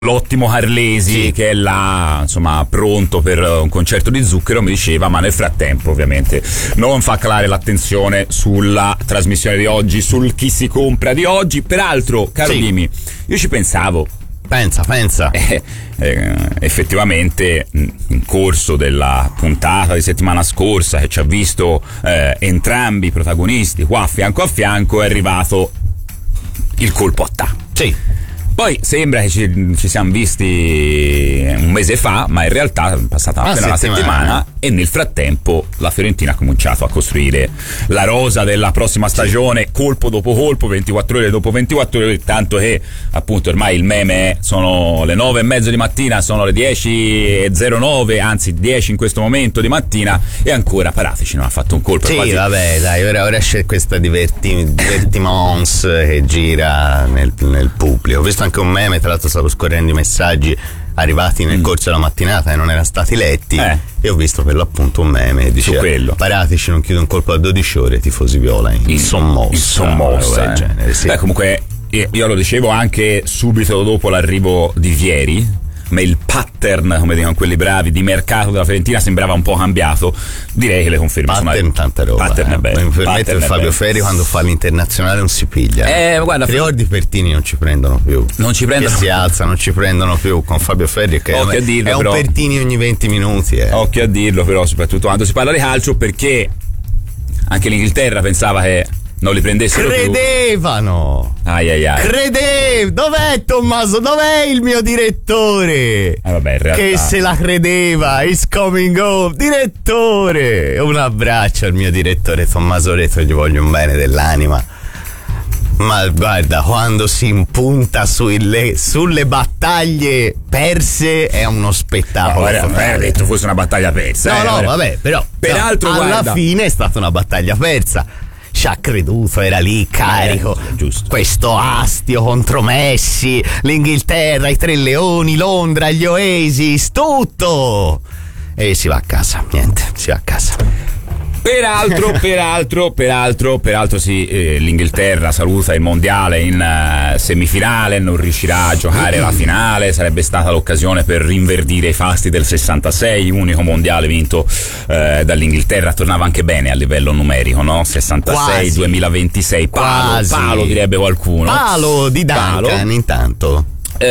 l'ottimo Carlesi, che è là, insomma, pronto per un concerto di Zucchero, mi diceva, ma nel frattempo ovviamente non fa calare l'attenzione sulla trasmissione di oggi, sul chi si compra di oggi. Peraltro, caro Dimi, io ci pensavo. Pensa. Effettivamente in corso della puntata di settimana scorsa, che ci ha visto entrambi i protagonisti qua a fianco, è arrivato il colpo a ta. Sì. Poi sembra che ci siamo visti un mese fa, ma in realtà è passata appena una settimana e nel frattempo la Fiorentina ha cominciato a costruire la rosa della prossima stagione, colpo dopo colpo, 24 ore dopo 24 ore, tanto che appunto ormai il meme sono le 9:30 di mattina, sono le 10:09, anzi 10 in questo momento di mattina, e ancora Paratici non ha fatto un colpo. Sì, quasi... vabbè, dai, ora c'è questa divertiments che gira nel pubblico. Ho visto anche un meme, tra l'altro stavo scorrendo i messaggi arrivati nel corso della mattinata e non erano stati letti, e ho visto per l'appunto un meme che diceva Paratici non chiude un colpo a 12 ore, tifosi viola in sommossa del genere. Sì. Beh, comunque io lo dicevo anche subito dopo l'arrivo di Vieri, ma il pattern, come dicono quelli bravi, di mercato della Fiorentina sembrava un po' cambiato. Direi che le conferme sono tanta roba. Pattern è bello. Mi permette Fabio Ferri quando fa l'internazionale non si piglia. Guarda, Ricordi Pertini non ci prendono più. Non ci prendono. Che si alza, non ci prendono più con Fabio Ferri, che è un Pertini ogni 20 minuti. Occhio a dirlo, però, soprattutto quando si parla di calcio, perché anche l'Inghilterra pensava che non li prendessero Credevano. Dov'è Tommaso? Dov'è il mio direttore? Vabbè, in realtà... Che se la credeva. Is coming home. Direttore, un abbraccio al mio direttore Tommaso Reto, gli voglio un bene dell'anima. Ma guarda, quando si impunta sulle battaglie perse è uno spettacolo. Non hai detto fosse una battaglia persa. No, vabbè, però peraltro alla fine è stata una battaglia persa. Ci ha creduto, era lì carico, giusto. Questo astio contro Messi, l'Inghilterra, i Tre Leoni, Londra, gli Oasis, tutto, e si va a casa, niente, si va a casa. Peraltro sì, l'Inghilterra saluta il mondiale in semifinale, non riuscirà a giocare la finale, sarebbe stata l'occasione per rinverdire i fasti del 66, unico mondiale vinto dall'Inghilterra. Tornava anche bene a livello numerico, no? 66, quasi. 2026, palo direbbe qualcuno. Palo di Duncan intanto.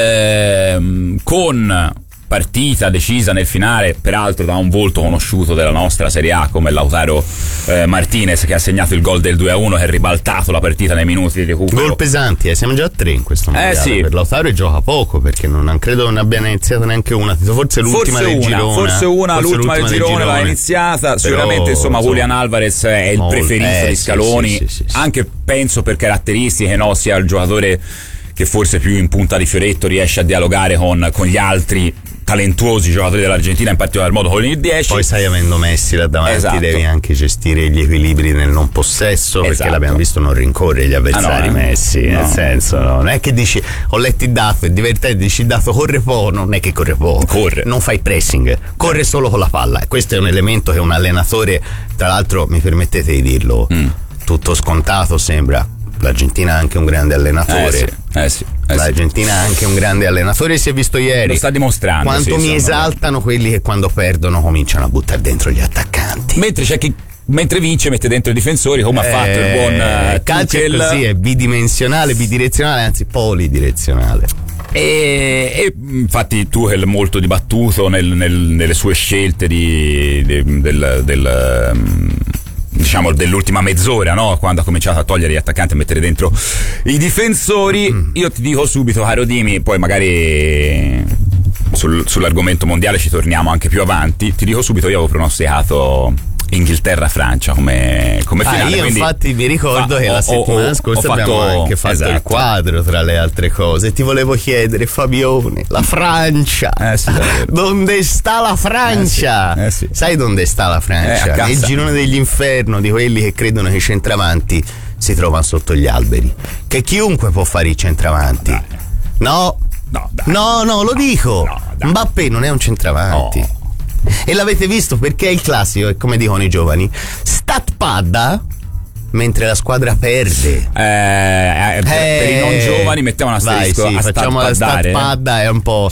Con partita decisa nel finale, peraltro da un volto conosciuto della nostra Serie A come Lautaro Martinez, che ha segnato il gol del 2-1, che ha ribaltato la partita nei minuti di recupero. Gol pesanti, siamo già a 3 in questo mondiale. Sì. Per Lautaro gioca poco, perché non credo non abbia iniziato neanche una, forse l'ultima del girone. L'ultima del girone l'ha iniziata. Però, sicuramente insomma Julian Alvarez è il preferito di Scaloni, sì. Anche penso per caratteristiche, no? Sia il giocatore che forse più in punta di fioretto riesce a dialogare con gli altri talentuosi giocatori dell'Argentina, in particolar modo con il 10. Poi stai avendo Messi là davanti, devi anche gestire gli equilibri nel non possesso, perché l'abbiamo visto non rincorre gli avversari. Messi, nel senso, non è che dici ho letto il dato, è divertente, dici il dato corre poco, non è che corre poco, non fai pressing, corre solo con la palla, e questo è un elemento che un allenatore, tra l'altro mi permettete di dirlo, tutto scontato sembra. L'Argentina ha anche un grande allenatore. L'Argentina ha anche un grande allenatore, si è visto ieri. Lo sta dimostrando. Quanto mi esaltano quelli che quando perdono cominciano a buttare dentro gli attaccanti. Mentre c'è chi mentre vince mette dentro i difensori, come ha fatto il buon calcio. È così, è bidimensionale, bidirezionale, anzi polidirezionale. E infatti Tuchel molto dibattuto nelle sue scelte diciamo dell'ultima mezz'ora, no? Quando ha cominciato a togliere gli attaccanti e mettere dentro i difensori. Io ti dico subito, caro Dimi, poi magari sull'argomento mondiale ci torniamo anche più avanti. Ti dico subito, io avevo pronosticato Inghilterra-Francia come finale. Io infatti mi ricordo che la settimana scorsa abbiamo anche fatto il quadro tra le altre cose. Ti volevo chiedere, Fabione, la Francia, dove sta la Francia? Sì. Sai dove sta la Francia? Nel girone degli inferno di quelli che credono che i centravanti si trovano sotto gli alberi, che chiunque può fare i centravanti. No, lo dico. Mbappé non è un centravanti. E l'avete visto perché è il classico, e come dicono i giovani, StatPad mentre la squadra perde. Per i non giovani mettiamo un asterisco. Vai, sì, facciamo la stat padda, è un po'.